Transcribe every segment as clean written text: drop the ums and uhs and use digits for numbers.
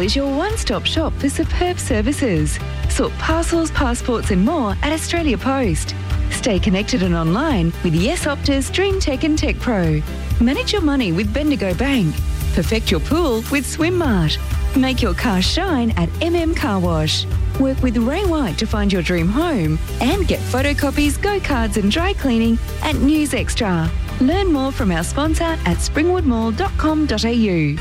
is your one-stop shop for superb services. Sort parcels, passports and more at Australia Post. Stay connected and online with Yes Optus Dream Tech and Tech Pro. Manage your money with Bendigo Bank. Perfect your pool with SwimMart. Make your car shine at Car Wash. Work with Ray White to find your dream home and get photocopies, go-cards and dry cleaning at News Extra. Learn more from our sponsor at springwoodmall.com.au.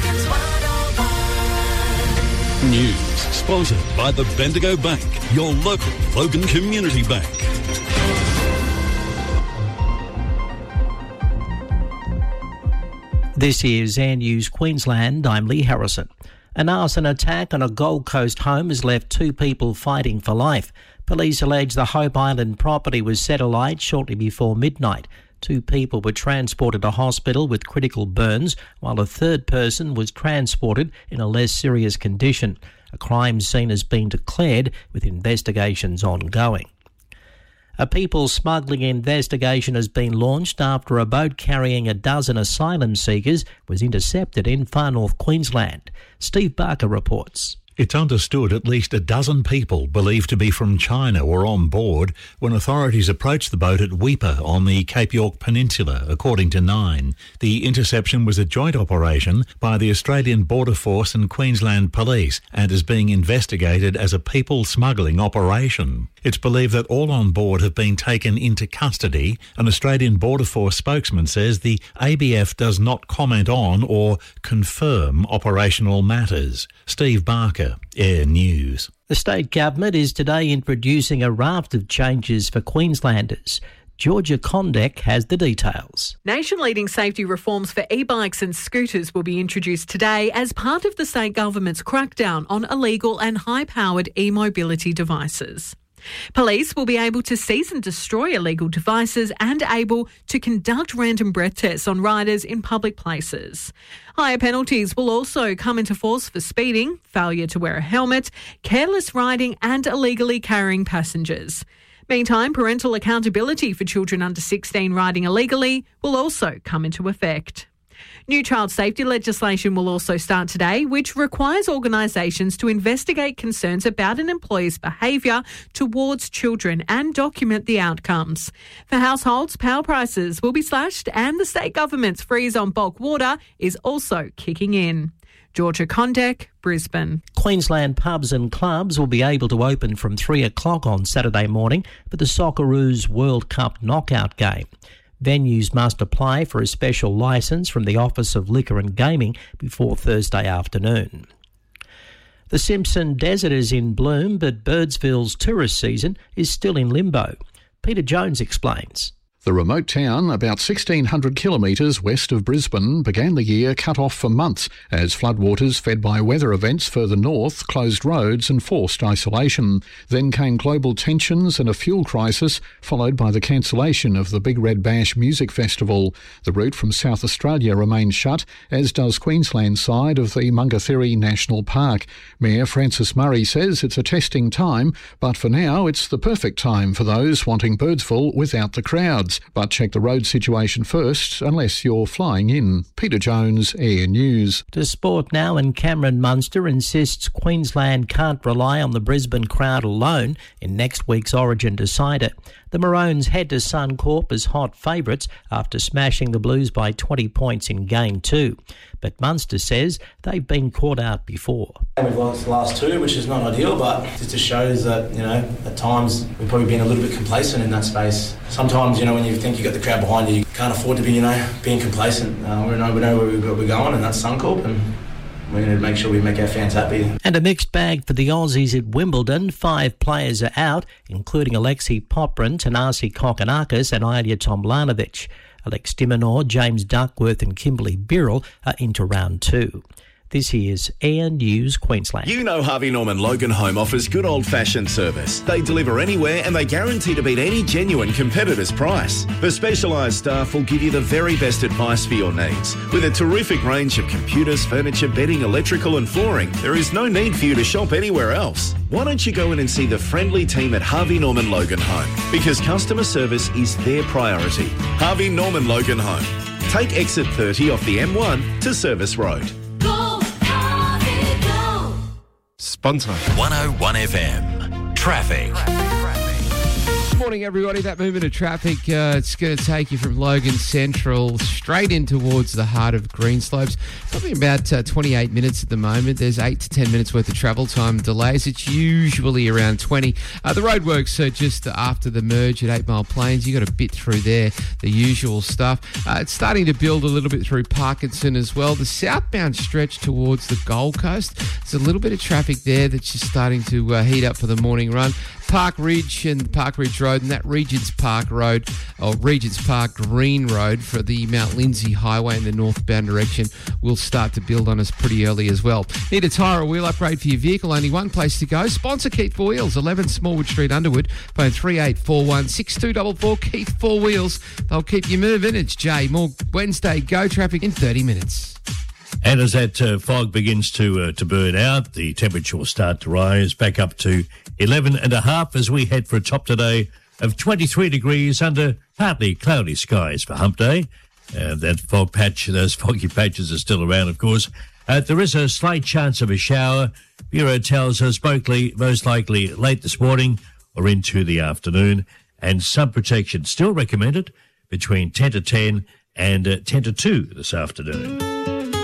News sponsored by the Bendigo Bank, your local Logan Community Bank. This is Air News Queensland. I'm Lee Harrison. An arson attack on a Gold Coast home has left 2 people fighting for life. Police allege the Hope Island property was set alight shortly before midnight. 2 people were transported to hospital with critical burns, while a third person was transported in a less serious condition. A crime scene has been declared, with investigations ongoing. A people smuggling investigation has been launched after a boat carrying a dozen asylum seekers was intercepted in far north Queensland. Steve Barker reports. It's understood at least a dozen people believed to be from China were on board when authorities approached the boat at Weipa on the Cape York Peninsula, according to Nine. The interception was a joint operation by the Australian Border Force and Queensland Police and is being investigated as a people smuggling operation. It's believed that all on board have been taken into custody. An Australian Border Force spokesman says the ABF does not comment on or confirm operational matters. Steve Barker, Air News. The state government is today introducing a raft of changes for Queenslanders. Georgia Condek has the details. Nation-leading safety reforms for e-bikes and scooters will be introduced today as part of the state government's crackdown on illegal and high-powered e-mobility devices. Police will be able to seize and destroy illegal devices and able to conduct random breath tests on riders in public places. Higher penalties will also come into force for speeding, failure to wear a helmet, careless riding and illegally carrying passengers. Meantime, parental accountability for children under 16 riding illegally will also come into effect. New child safety legislation will also start today, which requires organisations to investigate concerns about an employer's behaviour towards children and document the outcomes. For households, power prices will be slashed and the state government's freeze on bulk water is also kicking in. Georgia Condek, Brisbane. Queensland pubs and clubs will be able to open from 3 o'clock on Saturday morning for the Socceroos World Cup knockout game. Venues must apply for a special licence from the Office of Liquor and Gaming before Thursday afternoon. The Simpson Desert is in bloom, but Birdsville's tourist season is still in limbo. Peter Jones explains. The remote town, about 1,600 kilometres west of Brisbane, began the year cut off for months as floodwaters fed by weather events further north closed roads and forced isolation. Then came global tensions and a fuel crisis, followed by the cancellation of the Big Red Bash Music Festival. The route from South Australia remains shut, as does Queensland's side of the Mungathiri National Park. Mayor Francis Murray says it's a testing time, but for now it's the perfect time for those wanting Birdsville without the crowds. But check the road situation first, unless you're flying in. Peter Jones, Air News. To sport now, and Cameron Munster insists Queensland can't rely on the Brisbane crowd alone in next week's Origin decider. The Maroons head to Suncorp as hot favourites after smashing the Blues by 20 points in Game 2. But Munster says they've been caught out before. We've lost the last 2, which is not ideal, but it just shows that, at times we've probably been a little bit complacent in that space. Sometimes, when you think you've got the crowd behind you, you can't afford to be, being complacent. We know where we're going, and that's Suncorp, and we're going to make sure we make our fans happy. And a mixed bag for the Aussies at Wimbledon. 5 players are out, including Alexei Popyrin, Thanasi Kokkinakis and Ilya Tomljanovic. Alex de Minaur, James Duckworth and Kimberly Birrell are into round 2. This is Air News Queensland. You know Harvey Norman Logan Home offers good old-fashioned service. They deliver anywhere and they guarantee to beat any genuine competitor's price. The specialised staff will give you the very best advice for your needs. With a terrific range of computers, furniture, bedding, electrical and flooring, there is no need for you to shop anywhere else. Why don't you go in and see the friendly team at Harvey Norman Logan Home? Because customer service is their priority. Harvey Norman Logan Home. Take exit 30 off the M1 to Service Road. sponsor. 101 FM. Traffic. Good morning, everybody. That movement of traffic, it's going to take you from Logan Central straight in towards the heart of Greenslopes. Probably about 28 minutes at the moment. There's 8 to 10 minutes worth of travel time delays. It's usually around 20. The roadworks are just after the merge at 8 Mile Plains. You got a bit through there, the usual stuff. It's starting to build a little bit through Parkinson as well. The southbound stretch towards the Gold Coast, there's a little bit of traffic there that's just starting to heat up for the morning run. Park Ridge and Park Ridge Road and that Regents Park Road or Regents Park Green Road for the Mount Lindsay Highway in the northbound direction will start to build on us pretty early as well. Need a tyre or wheel upgrade for your vehicle? Only one place to go. Sponsor Keith 4 Wheels, 11 Smallwood Street, Underwood. Phone 3841 6244. Keith 4 Wheels. They'll keep you moving. It's Jay Moore. Wednesday, go traffic in 30 minutes. And as that fog begins to burn out, the temperature will start to rise back up to 11.5 as we head for a top today of 23 degrees under partly cloudy skies for Hump Day. That fog patch, those foggy patches are still around, of course. There is a slight chance of a shower. Bureau tells us most likely late this morning or into the afternoon. And sun protection still recommended between 10 to 10 and 10 to 2 this afternoon.